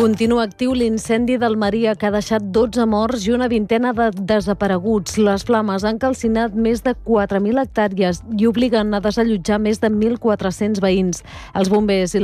Continua actiu l'incendi del Maria, que ha deixat 12 morts i una vintena de desapareguts. Les flames han calcinat més de 4.000 hectàrees i obliguen a desallotjar més de 1.400 veïns. Els bombers i